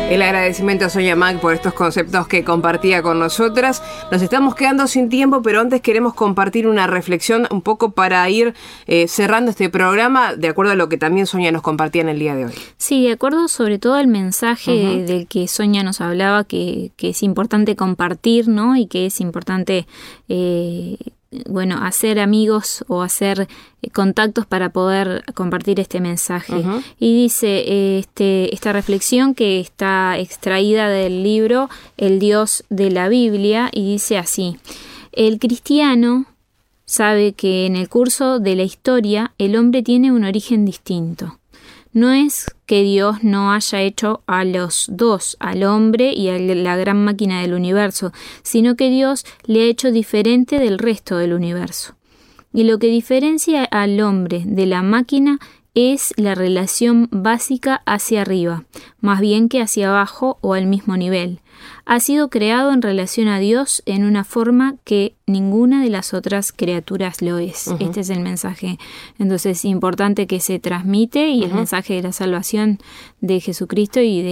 El agradecimiento a Sonia Mac por estos conceptos que compartía con nosotras. Nos estamos quedando sin tiempo, pero antes queremos compartir una reflexión un poco para ir cerrando este programa, de acuerdo a lo que también Sonia nos compartía en el día de hoy. Sí, de acuerdo sobre todo al mensaje del que Sonia nos hablaba, que es importante compartir, ¿no? Y que es importante hacer amigos o hacer contactos para poder compartir este mensaje. Y dice esta reflexión que está extraída del libro El Dios de la Biblia, y dice así: el cristiano sabe que en el curso de la historia el hombre tiene un origen distinto. No es que Dios no haya hecho a los dos, al hombre y a la gran máquina del universo, sino que Dios le ha hecho diferente del resto del universo. Y lo que diferencia al hombre de la máquina es la relación básica hacia arriba, más bien que hacia abajo o al mismo nivel. Ha sido creado en relación a Dios en una forma que ninguna de las otras criaturas lo es. Este es el mensaje. Entonces, importante que se transmite, y el mensaje de la salvación de Jesucristo y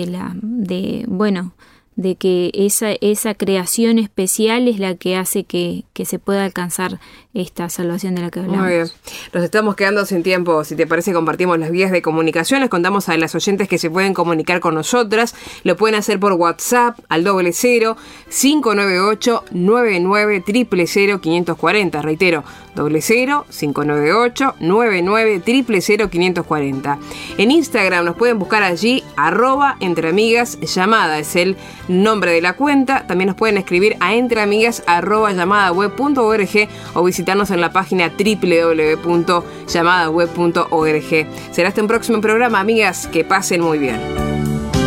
de que esa creación especial es la que hace que se pueda alcanzar esta salvación de la que hablamos. Muy bien. Nos estamos quedando sin tiempo. Si te parece, compartimos las vías de comunicación. Les contamos a las oyentes que se pueden comunicar con nosotras. Lo pueden hacer por WhatsApp al 00598-9900-540. Reitero, 00598-9900-540. En Instagram nos pueden buscar allí, @entreamigasllamada. Es el nombre de la cuenta. También nos pueden escribir a entreamigas@llamadaweb.org o visitarnos en la página www.llamadaweb.org. Será hasta un próximo programa, amigas. Que pasen muy bien.